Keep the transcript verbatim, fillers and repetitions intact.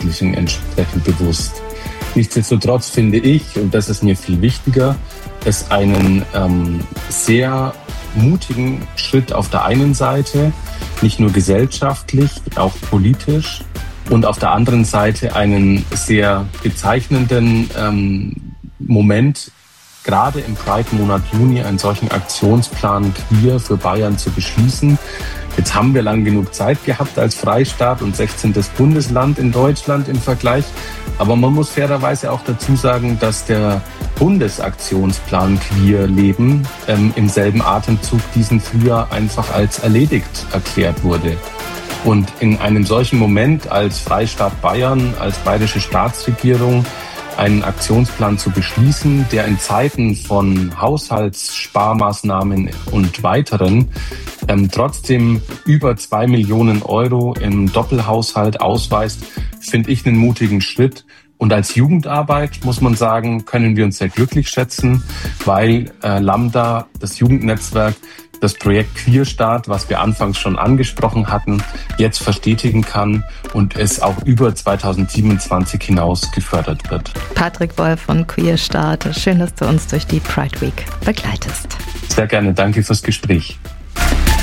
Veröffentlichung entsprechend bewusst. Nichtsdestotrotz finde ich, und das ist mir viel wichtiger, es einen ähm, sehr mutigen Schritt auf der einen Seite, nicht nur gesellschaftlich, auch politisch, und auf der anderen Seite einen sehr bezeichnenden ähm, Moment, gerade im Pride-Monat Juni einen solchen Aktionsplan Queer für Bayern zu beschließen. Jetzt haben wir lang genug Zeit gehabt als Freistaat und sechzehntes Bundesland in Deutschland im Vergleich. Aber man muss fairerweise auch dazu sagen, dass der Bundesaktionsplan Queer Leben ähm, im selben Atemzug diesen Frühjahr einfach als erledigt erklärt wurde. Und in einem solchen Moment als Freistaat Bayern, als bayerische Staatsregierung, einen Aktionsplan zu beschließen, der in Zeiten von Haushaltssparmaßnahmen und weiteren ähm, trotzdem über zwei Millionen Euro im Doppelhaushalt ausweist, finde ich einen mutigen Schritt. Und als Jugendarbeit, muss man sagen, können wir uns sehr glücklich schätzen, weil äh, Lambda, das Jugendnetzwerk, das Projekt Queerstart, was wir anfangs schon angesprochen hatten, jetzt verstetigen kann und es auch über zweitausendsiebenundzwanzig hinaus gefördert wird. Patrick Wolf von Queerstart, schön, dass du uns durch die Pride Week begleitest. Sehr gerne, danke fürs Gespräch.